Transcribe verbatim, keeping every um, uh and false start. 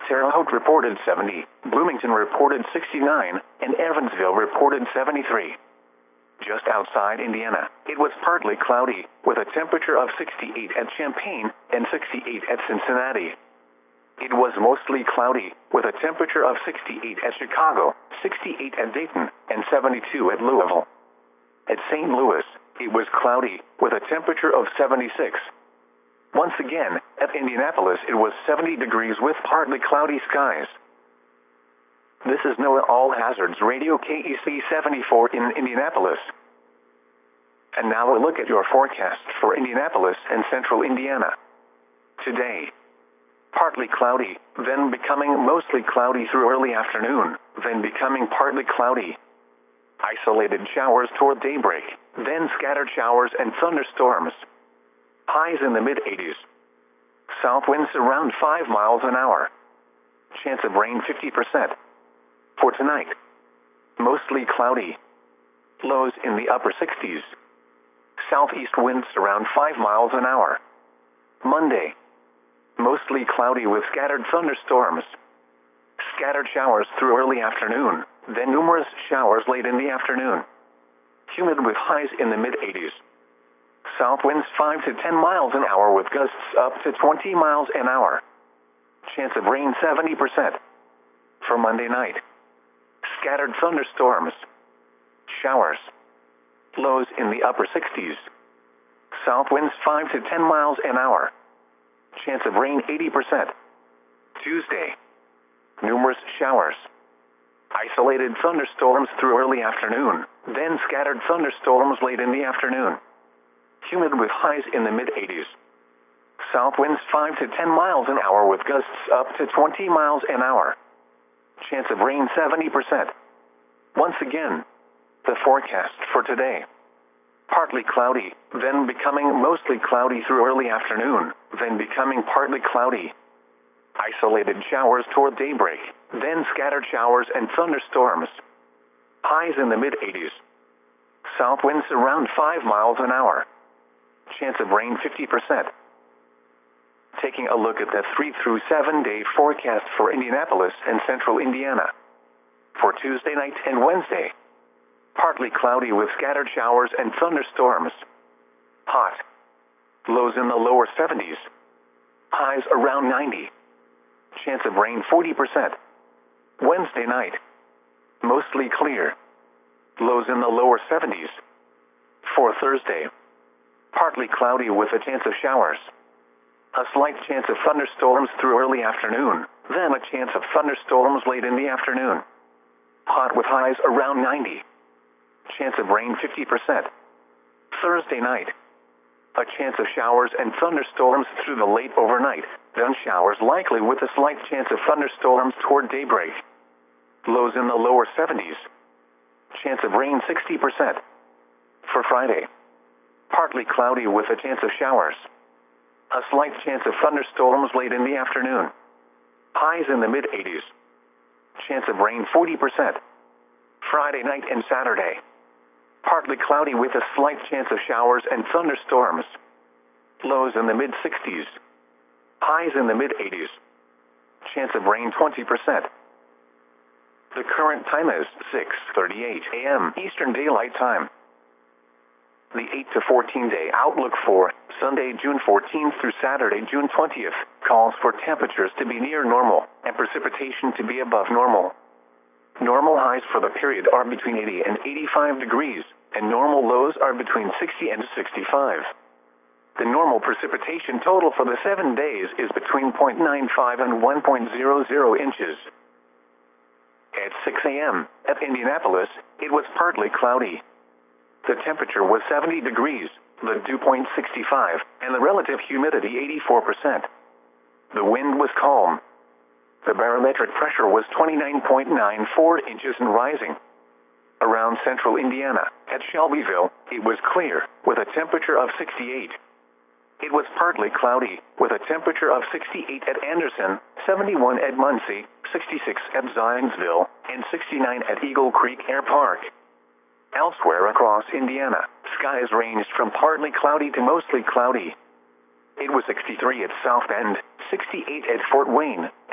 Terre Haute reported seventy, Bloomington reported sixty-nine, and Evansville reported seventy-three. Just outside Indiana, it was partly cloudy, with a temperature of sixty-eight at Champaign and sixty-eight at Cincinnati. It was mostly cloudy, with a temperature of sixty-eight at Chicago, sixty-eight at Dayton, and seventy-two at Louisville. At Saint Louis, it was cloudy, with a temperature of seventy-six. Once again, at Indianapolis it was seventy degrees with partly cloudy skies. This is NOAA All Hazards Radio K E C seventy-four in Indianapolis. And now a look at your forecast for Indianapolis and central Indiana. Today, partly cloudy, then becoming mostly cloudy through early afternoon, then becoming partly cloudy. Isolated showers toward daybreak, then scattered showers and thunderstorms. Highs in the mid eighties. South winds around five miles an hour. Chance of rain fifty percent. For tonight, mostly cloudy. Lows in the upper sixties. Southeast winds around five miles an hour. Monday, mostly cloudy with scattered thunderstorms. Scattered showers through early afternoon, then numerous showers late in the afternoon. Humid with highs in the mid eighties. South winds five to ten miles an hour with gusts up to twenty miles an hour. Chance of rain seventy percent. For Monday night, scattered thunderstorms. Showers. Lows in the upper sixties. South winds five to ten miles an hour. Chance of rain eighty percent. Tuesday, numerous showers. Isolated thunderstorms through early afternoon, then scattered thunderstorms late in the afternoon. Humid with highs in the mid eighties. South winds five to ten miles an hour with gusts up to twenty miles an hour. Chance of rain seventy percent. Once again, the forecast for today. Partly cloudy, then becoming mostly cloudy through early afternoon, then becoming partly cloudy. Isolated showers toward daybreak, then scattered showers and thunderstorms. Highs in the mid eighties. South winds around five miles an hour. Chance of rain fifty percent. Taking a look at the three through seven day forecast for Indianapolis and central Indiana. For Tuesday night and Wednesday, partly cloudy with scattered showers and thunderstorms. Hot. Lows in the lower seventies. Highs around ninety. Chance of rain forty percent. Wednesday night, mostly clear. Lows in the lower seventies. For Thursday, partly cloudy with a chance of showers. A slight chance of thunderstorms through early afternoon, then a chance of thunderstorms late in the afternoon. Hot with highs around ninety. Chance of rain fifty percent. Thursday night, a chance of showers and thunderstorms through the late overnight, then showers likely with a slight chance of thunderstorms toward daybreak. Lows in the lower seventies. Chance of rain sixty percent. For Friday, partly cloudy with a chance of showers. A slight chance of thunderstorms late in the afternoon. Highs in the mid eighties. Chance of rain forty percent. Friday night and Saturday, partly cloudy with a slight chance of showers and thunderstorms. Lows in the mid sixties. Highs in the mid eighties. Chance of rain twenty percent. The current time is six thirty-eight a m Eastern Daylight Time. The eight to fourteen day outlook for Sunday, June fourteenth through Saturday, June twentieth, calls for temperatures to be near normal and precipitation to be above normal. Normal highs for the period are between eighty and eighty-five degrees, and normal lows are between sixty and sixty-five. The normal precipitation total for the seven days is between zero point nine five and one point zero zero inches. At six a m at Indianapolis, it was partly cloudy. The temperature was seventy degrees, the dew point sixty-five, and the relative humidity eighty-four percent. The wind was calm. The barometric pressure was twenty-nine point nine four inches and rising. Around central Indiana, at Shelbyville, it was clear, with a temperature of sixty-eight. It was partly cloudy, with a temperature of sixty-eight at Anderson, seventy-one at Muncie, sixty-six at Zionsville, and sixty-nine at Eagle Creek Air Park. Elsewhere across Indiana, skies ranged from partly cloudy to mostly cloudy. It was sixty-three at South Bend, sixty-eight at Fort Wayne,